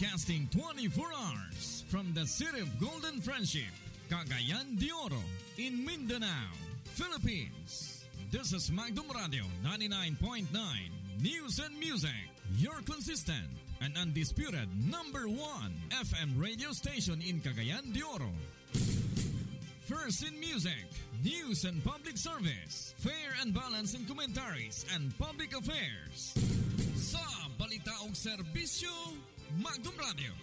Broadcasting 24 hours from the city of Golden Friendship, Cagayan de Oro, in Mindanao, Philippines. This is Magdum Radio 99.9 News and Music, your consistent and undisputed number 1 FM radio station in Cagayan de Oro. First in music, news and public service, fair and balanced in commentaries and public affairs. Sa balita o serbisyo, Magdum Radio.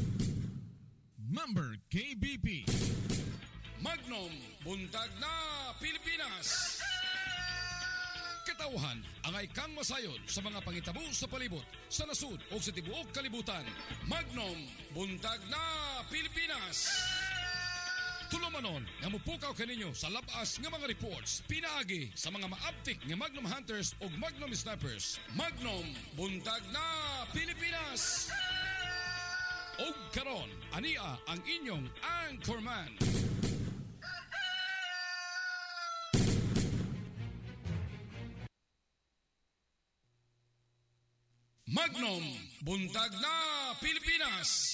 Member KBP. Magnum, buntag na Pilipinas. Katauhan ang kang masayon sa mga pangitabo sa palibot, sa nasud o sa tibuok kalibutan. Magnum, buntag na Pilipinas. Tulumanon nga mupukaw kaninyo sa labas nga mga reports pinaagi sa mga maaptik nga Magnum Hunters o Magnum Snipers. Magnum, buntag na Pilipinas. Og karon, ania ang inyong anchorman. Magnum, buntag na Pilipinas.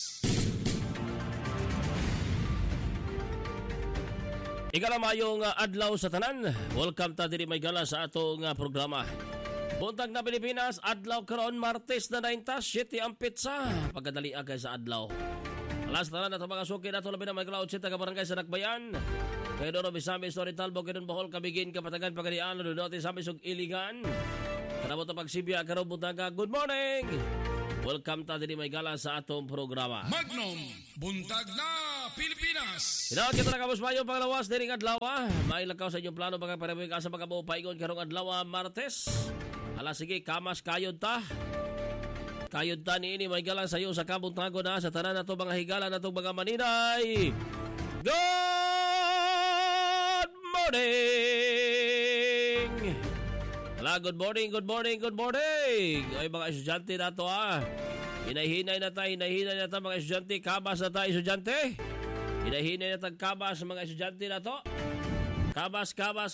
Ikalamayong adlaw sa tanan. Welcome ta diri may gala sa atong programa. Buntag na Pilipinas, adlaw karon Martes na 97 ang pitsa. Pagkadali agay sa adlaw. Alas tanan ato mga suki nato labi na may gala 80 ka barangay sa Nakbayan. Kay Doro Bisami Story Talbo kay Bohol Kabigin Kapatagan Pagadian Dudoti sa Misog Iligan. Karamo ta pagsibya karon buntaga. Good morning. Welcome ta diri may gala sa atong programa. Magnum, buntag na Pilipinas. Sinawag kita na kabus mayo panglawas diri nga adlaw. May lakaw sa inyong plano pagkaparami ka sa pagkabuo paingon karong adlaw Martes. Ala sige, kamas kayod ta. Kayod ta niini may gala sa iyo sa kabuntago na sa tanan nato mga higala nato mga maninay. Good morning. Ala, good morning, good morning, good morning. Ay mga estudyante nato Hinahinay na tayo mga estudyante. Kabas na tayo estudyante. Hinahinay na tayo kabas mga estudyante na to. Kabas na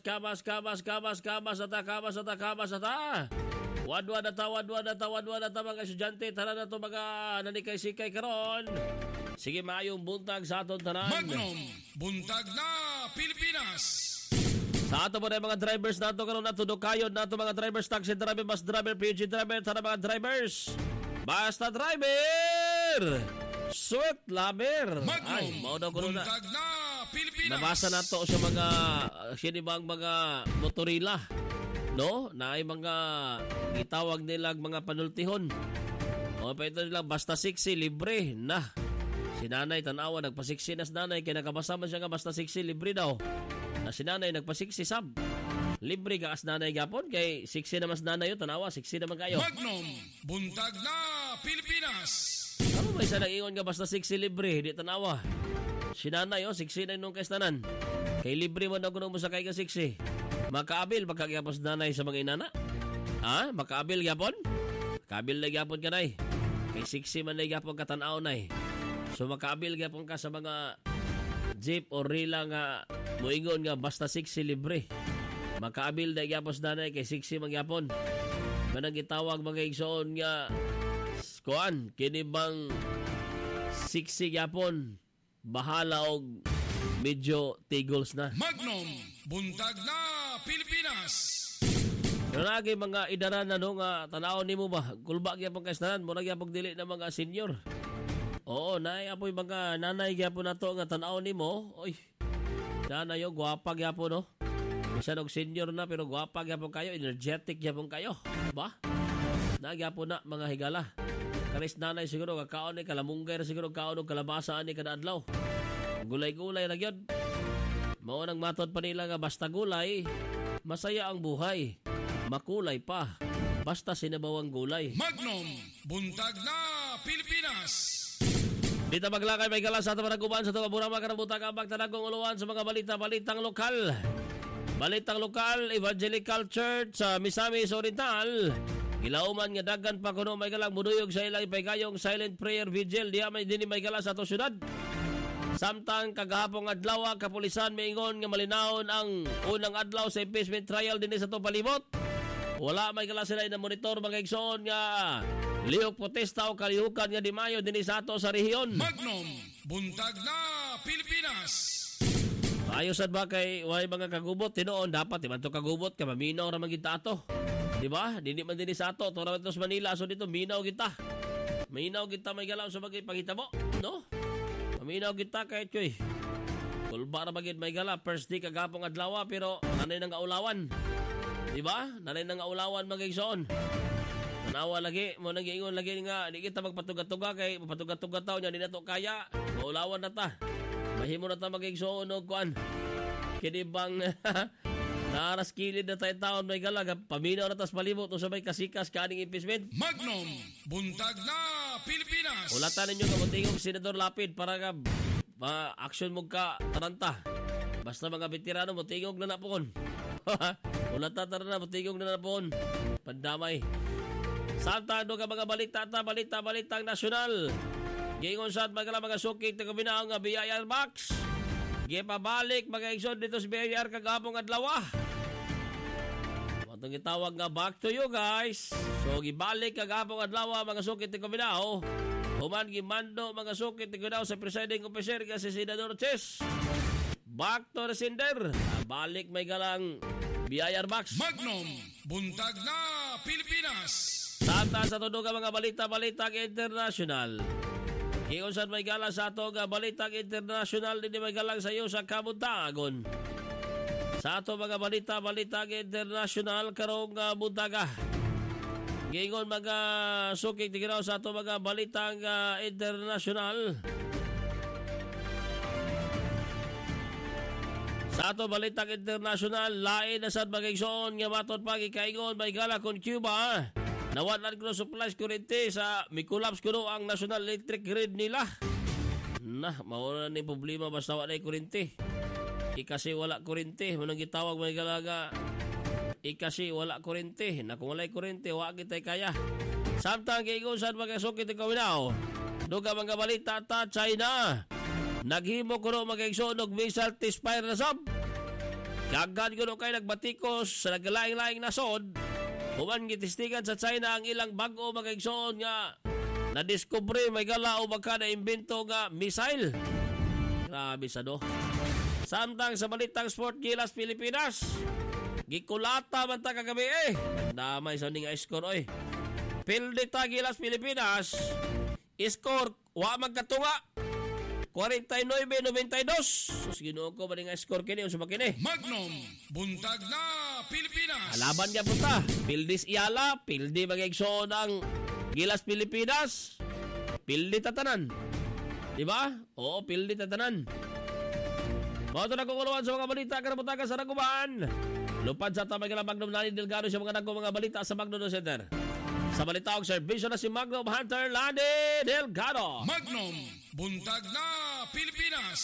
ta. Wadwa na ta mga estudyante. Tara na to mga nanikay-sikay karon. Sige maayong buntag sa aton tanan. Magnum, buntag na Pilipinas. Sa ato po na mga drivers nato karon nato dukayod nato mga drivers, taxi driver, bus driver, PG driver, tara mga drivers. Basta driver! Sweet laber! Magnum, buntag na Pilipinas. Nabasa na to sa mga sinibang mga motorila. No? Na ay mga itawag nilang mga panultihon. O pa ito nilang basta siksi, libre na. Si nanay tanawa, nagpasiksi na si nanay. Kaya nakabasa man siya nga basta siksi, libre daw. Na si nanay nagpasiksi sab. Libre ka as nanay gapon kay siksi naman nanay yun, tanawa, siksi naman kayo. Magnum, buntag na Pilipinas. Ano ba isa nag-ingon ka basta siksi libre, di tanawa. Si nanay siksi na nung kaistanan. Kay libre man ako nung sa kay ka siksi. Makaabil pagkagapos nanay sa mga inana. Makaabil gapon? Makaabil na gapon ka nay. Kay siksi man na gapon katanaw nay. So makaabil gapon ka sa mga jeep o rila nga muingon nga basta siksi libre. Makaabil na gyapos nanay kay siksi mangyapon. Manang gitawag mga igsoon nga kuan kini bang siksi gyapon bahala og medyo tigles na. Magnum, buntag na Pilipinas. Lagi mga idaran na nga tanaw nimo ba kulba gyapon kay tanan mo gyapon dili na mga senior. Oo, nay apoy mga nanay gyapon nato nga tanaw nimo. Oy. Sana yo gwapa gyapon no. Isa og senior na pero gwapa gyapon kayo, energetic gyapon kayo, ba? Nagyapon na mga higala. Kanis nanay siguro kakaon ni kalamungger siguro kaon og kalabasa ani kada adlaw. Gulay-gulay ra gyud. Mao nang matod pa nila nga basta gulay, masaya ang buhay. Makulay pa, basta sinabawang gulay. Magnum, buntag na Pilipinas. Dito maglakay may galas sa ato managuban sa itong burama kanabuta ka magtanagong uluan sa mga balitang lokal. Balitang lokal, Evangelical Church sa Misamis Oriental. Gilauman nga dagan pa kuno may galang muduyog sa ilang paygayong silent prayer vigil diya may dini may galas sa ato syudad. Samtang kagahapong adlaw kapulisan maingon nga malinawon ang unang adlaw sa impeachment trial dinhi sa to palibot. Wala may galas sila na monitor mga igsoon nga Liog protesta o kalihukan nga di mayo dinhi sa ato sa rehiyon. Magnum Buntag na Pilipinas. Ayosad ba kay way mga kagubot tinuon dapat man to kagubot ka maminaw ra man kita ato. Di ba? Dili man dinhi sa ato to ra sa Manila so dito minaw kita. Minaw kita may galaw sa bagay pangitabo, no? Maminaw kita kay choy. Kulba ra bagid may gala first day kagapong adlaw pero nanay nang kaulawan. Di ba? Nanay nang kaulawan magigsoon. Tanawa lagi mo nang giingon lagi nga di kita magpatuga-tuga kay magpatuga-tuga taw nya di na to kaya. Kaulawan na ta. Mahimo na ta magigsoon og kuan. Kini bang naras kilid na tayo taon may galag paminaw na tas palibot o sabay kasikas kaning impeachment. Magnum Buntag na Pilipinas. Ulatan ninyo kamutingog Senador Lapid para ka action mo ka taranta. Basta mga veterano mo tingog na napon. Ulatan tara na mo tingog na napon. Pandamay. Santa do ka mga balitang nasyonal. Gingon sad mga sukit na kabinaw nga BIR box. Gipabalik mga iksod dito sa BIR kagapong adlaw. Matong gitawag nga back to you guys. So gibalik kagapong adlaw mga sukit na kabinaw. Human gimando mga sukit na kabinaw sa presiding officer nga si Senador Chess. Back to the sender. Balik may galang BIR box. Magnum Buntag na Pilipinas. Santa sa todo ka mga balita international. Ingon sad may gala sa ato nga balitang international din may galang sa iyo sa kabuntagon. Sa ato mga balitang international karong buntaga. Gingon mga sukik tigiraw sa ato mga balitang international. Sa ato balitang international, lain na sad magigsoon nga maton pa gikaingon may gala kon Cuba. Nawalan ko supplies kurente sa mikulaps ko ang national electric grid nila. Mawala ni problema basta wala kurente. Ikasi wala kurente, manang gitawag may galaga. Ikasi wala kurente, na kung wala kurente, wala kita kaya. Samtang giingon sad magasukit ikaw minaw. Duga mga balita ta China. Naghimo ko magigsoon og missile testfire na sab. Kagad ko kay nagbatikos sa naglaing-laing nasod. Human gitistigan sa China ang ilang bag-o magigsoon nga na-discovery may gala o baka na-imbento nga missile. Grabe sa do. Samtang sa balitang sport gilas Pilipinas. Gikulata man ta kagabi Damay sa ning score oy. Pilde ta gilas Pilipinas. Score wa magkatunga. 49-92. Sus Ginoo ko ba ning score kini unsa ba kini? Magnum Buntag na Pilipinas. Alaban niya punta. Pildis Iyala, pildi magigsoon ang Gilas Pilipinas. Pildi tatanan. Diba? Oo, pildi tatanan. Mao to na kukuluan sa mga balita karabutagan sa Raguban. Lupad sa tamay kala Magnum Nani Delgado sa mga nagko mga balita sa Magnum Center. Sa balita og serbisyo na si Magnum Hunter Lani Delgado. Magnum Buntag na Pilipinas.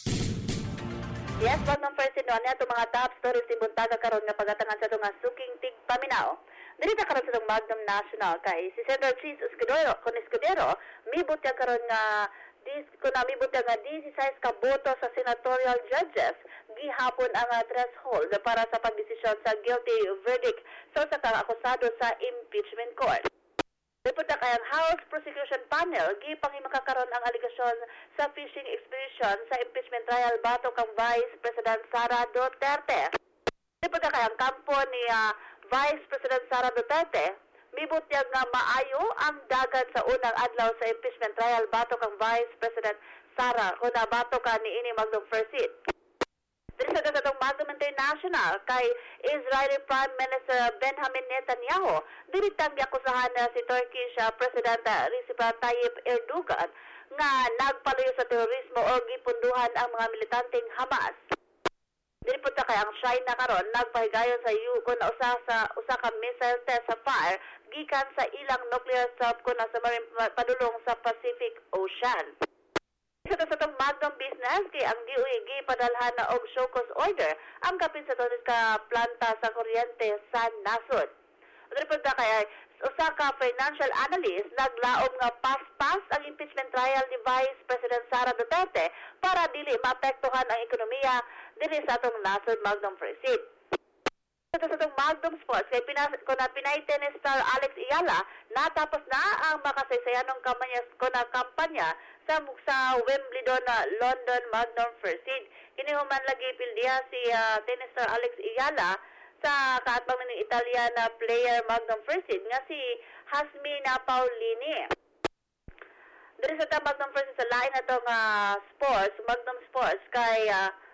Yes, Magnum First Ino, niya itong mga top stories si Buntaga karon nga pagatangan sa itong suking tig paminaw. Dito karon sa itong Magnum National kay si Senator Cheese Escudero, mibot niya karon nga mibot niya nga 16 ka boto sa senatorial judges gihapon ang threshold para sa pagdesisyon sa guilty verdict sa usa ka akusado sa impeachment court. Report na kayang House Prosecution Panel, gipanghimakakaroon ang aligasyon sa fishing expedition sa impeachment trial bato kang Vice President Sara Duterte. Report na kayang kampo ni Vice President Sara Duterte, mibot niya nga maayo ang dagan sa unang adlaw sa impeachment trial bato kang Vice President Sara kung nabato ka ni ini Magnum First Seat. Dito sa itong Magnum International kay Israeli Prime Minister Benjamin Netanyahu, diritang giakusahan na si Turkish President Recep Tayyip Erdogan nga nagpaluyo sa terorismo o gipunduhan ang mga militanteng Hamas. Dito kay ang China karon nagpahigayon sa yuko na usa ka missile test sa fire gikan sa ilang nuclear sub ko na sa maring padulong sa Pacific Ocean. Sa itong Magnum Business, kay ang DOE padalhan na og show cause order ang kapin sa tonis ka planta sa kuryente sa nasod. Report na kaya usa ka financial analyst naglaom nga pas-pas ang impeachment trial ni Vice President Sara Duterte para dili maapektuhan ang ekonomiya dili sa atong nasod Magnum First Seat. Ito sa itong Magnum Sports, kay Pinay tennis star Alex Ayala, natapos na ang makasaysayan ng kampanya sa Wimbledon na London Magnum First Seed. Kinihuman lagi pildiya si tennis star Alex Ayala sa kaatbang ng Italian na player Magnum First Seed nga si Hasmina Paulini. Dari sa Magnum First Seed sa lain na itong sports, Magnum Sports, kay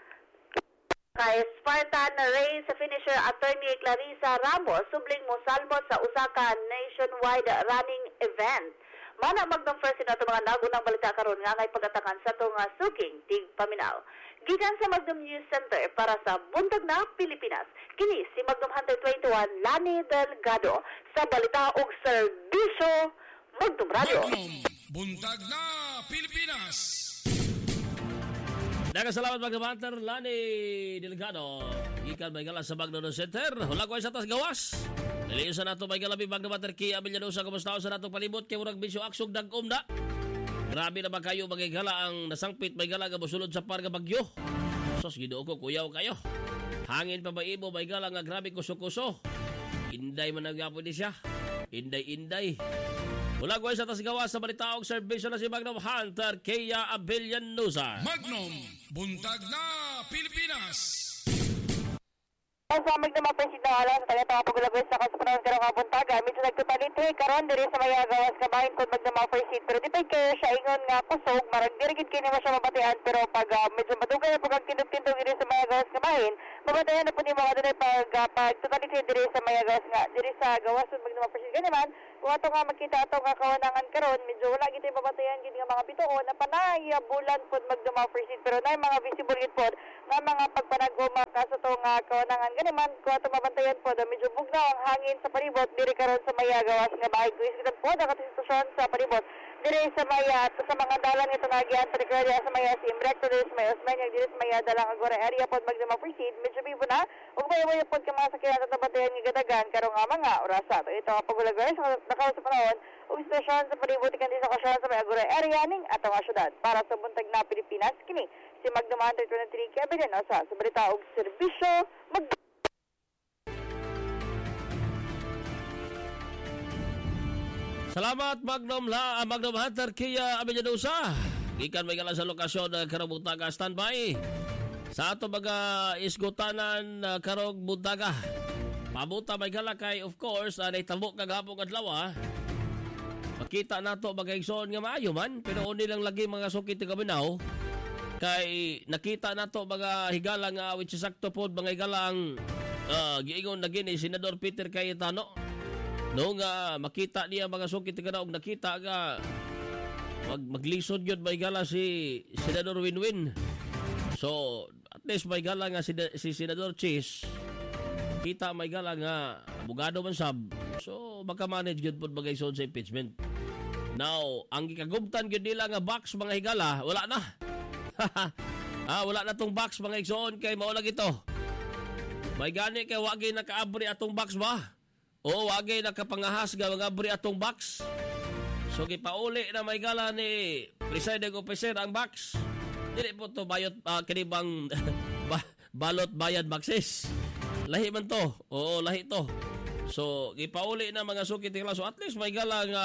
Spartan Race finisher attorney Clarissa Ramos subling mo salmot sa Osaka nationwide running event. Mana Magnum First Seed ato mga nagunang balita karon nga ngay pagatangan sa itong suking tig paminaw. Gikan sa Magnum News Center para sa Buntag na Pilipinas. Kini si Magnum Hunter 21 Lani Delgado sa balita ug serbisyo Magnum Radio. Magnum Buntag na Pilipinas. Salamat Magnum Hunter Lani Delgado. Gikan may galas sa Magnum News Center. Hula ko sa tas gawas. Naliusan nato may galabi Magnum Hunter Kia Abellanosa kumusta sa nato palibot kay murag bisyo aksog dagom da. Grabe na ba kayo magigala ang nasangpit may gala nga mosulod sa parga bagyo. Sos Ginoo ko kuyaw kayo. Hangin pa ba ibo may gala nga grabe kuso-kuso. Inday man nagyapon di siya. Inday. Wala ko sa tasgawa sa balita og serbisyo na si Magnum Hunter Kia Abellanosa. Magnum Buntag na Pilipinas. Sa Magnum First Seed na alas, kaya pagpagulagos sa kasupunan karong kabuntaga, medyo nagtutalite karon diri sa may gawas kabahin kung Magnum First Seed. Pero di pa kayo siya ingon nga kusog, marag dirigid kayo naman siya mabatian, pero pag medyo madugay pag tindog-tindog diri sa may gawas kabahin, mabatayan na po ni mga doon pagtutalite diri sa may gawas nga, diri sa gawas ng Magnum First Seed. Ganyan man, kung ato nga makita ato nga kawanangan karon, medyo wala gito yung mabatayan gito nga mga bituon na panaya bulan po Magnum First Seed. Pero na yung mga visible gito po, nga mga pagpanaguma kaso to nga kawanangan. Ganyan man, kung ato mabantayan po, medyo bugnaw ang hangin sa palibot, diri karon sa maya gawas nga bahay ko. Isitan po, nakasitwasyon sa palibot. Diri sa maya, sa mga dalan ito nagyan, particularly sa maya Simbrek, to diri sa maya Osmeña, diri sa maya dalang agora area po Magnum First Seed. Medyo bibo na, ug bayo-bayo po ka mga sakyan at nabantayan nga gadagan, karong nga mga orasa. Ito nga pagulagay, nakaw sa panahon, ug istasyon sa palibot, ikan din sa kasyon sa maya agora area ning ato nga syudad. Para sa Buntag na Pilipinas, kini si Magnum Hunter 23 Kia Abellanosa sa balita og serbisyo Salamat Magnum Hunter Kia Abellanosa. Gikan may gala sa lokasyon ng karong buntaga standby. Sa ato baga isgutanan karong buntaga. Pabuta may gala kay of course naitabo kagahapon adlaw. Makita nato bagayson nga maayo man pero uni lang lagi mga sukit nga binaw. Kay nakita nato mga higala nga which is sakto pod mga higala ang giingon na gini Senador Peter Cayetano. No nga makita niya mga sukit nga og nakita nga maglisod yun may gala si Senador Winwin. So at least may gala nga si Senador Chis kita may gala nga abogado man sab. So makamanage yun pod bagayson sa impeachment. Now ang gikagubtan gyud nila nga box mga higala wala na. Wala na tong box mga igsoon kay mao lang ito. May gani kay wagi nakaabri atong box ba? O wagi nakapangahas ga mga abri atong box. So gipauli na may gala ni presiding officer ang box. Dili po to bayot kanibang balot bayad boxes. Lahi man to. Oo, lahi to. So gipauli na mga sukit nila. So at least may gala nga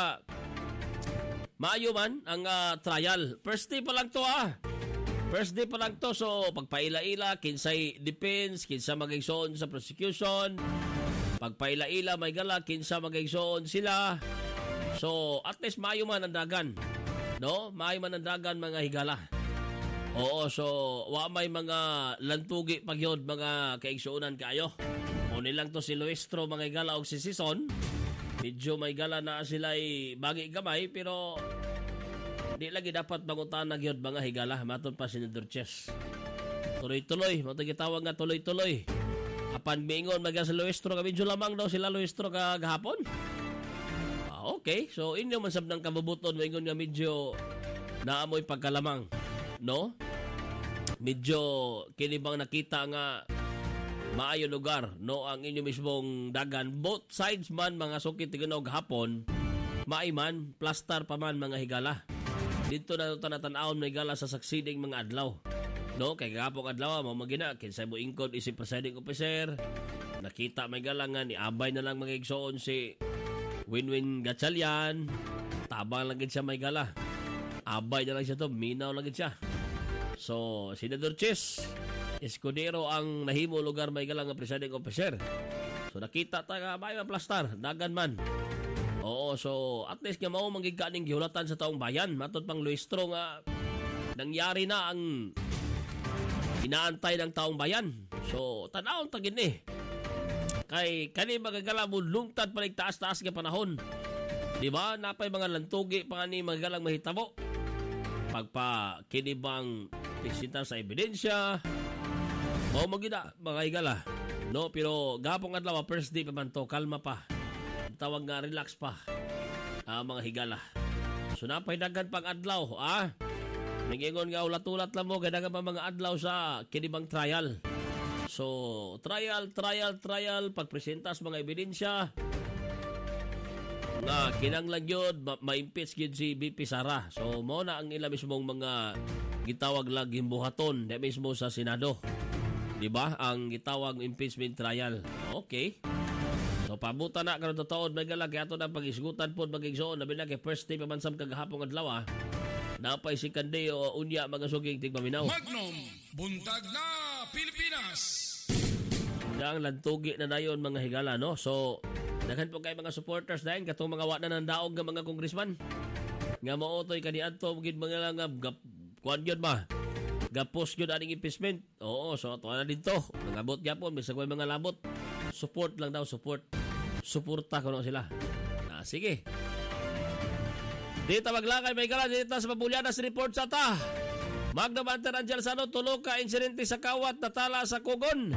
maayo man ang trial. First day pa lang to First day pa lang to. So pagpaila-ila kinsay defense, kinsa magigsoon sa prosecution. Pagpaila-ila may gala kinsa magigsoon sila. So at least maayo man ang dagan. No? Maayo man ang dagan mga higala. Oo, so wa may mga lantugi pagyod mga kaigsuonan kayo. O nilang to si Luistro mga higala og si Sison. Medyo may gala na sila ay bagi gamay pero di lagi dapat bangutan na gyud mga higala maton pa si Senador Chess. Tuloy-tuloy, mo gitawag nga tuloy-tuloy. Apan miingon mga si Luistro ka medyo lamang daw sila Luistro kagahapon. Okay, so inyo man sab nang kabubuton miingon nga medyo naamoy pagkalamang, no? Medyo kini bang nakita nga maayo lugar, no? Ang inyo mismong dagan both sides man mga sukit tiganog hapon. Maay man, plaster pa man mga higala. Dito na tanatan-awon mga higala sa succeeding mga adlaw. No, kay gapong adlaw mo magina kinsay mo ingkod isip presiding officer. nakita may galangan, iabay na lang mga igsoon si Winwin Gatchalian. Tabang lang gid siya may gala. Abay na lang siya to, minaw lang gid siya. So, Senador Chis Escudero ang nahimo lugar may galang nga presiding officer. So, nakita ta nga may maplastar, dagan man. Oo, so at least nga mao manggigka ning gihulatan sa taong bayan. Matod pang Luistro nga nangyari na ang inaantay ng taong bayan. So, tanawon ta gini. Kay kani magagala mo lungtad pa taas-taas nga panahon. Di ba? Napay mga lantugi pa ni magalang mahitabo. Pagpa kinibang tiksinta sa ebidensya. Mao magida mga higala. No, pero gapong adlaw first day pa man to, kalma pa. Tawag nga relax pa. Mga higala. So napay daghan pang adlaw, Nagingon nga ulat-ulat lang mo, kaya pa mga adlaw sa kinibang trial. So, trial, pagpresentas mga ebidensya, nga kinanglan yun, ma-impeach yun si BP Sara. So, mo na ang ila mismong mga gitawag lang gimbuhaton, na mismo sa Senado. Diba? Ang gitawag impeachment trial. Okay. So, pabuta na, karon taon, may galang, kaya ito na pag-isgutan po, mag-igsoon, nabi na kay first day pa man sa kagahapong adlaw, napay si Kande o unya mga suging tigpaminaw. Magnum, buntag na Pilipinas. Ang lantugi na dayon mga higala, no? So, daghan po kay mga supporters dahil katong mga wala na ng daog ng mga congressman. Nga maotoy kaniadto gid mga lang kuan gyud ba? Gapos gyud aning impeachment. Oo, so ato na dito. Nangabot gyapon bisag may mga labot. Support lang daw, support. Suporta kuno sila. Sige. Dito maglakay may galan dito sa Pabulyanas report sa ta. Magna Banter Angel Sano, tulo ka insidente sa kawat natala sa Kugon.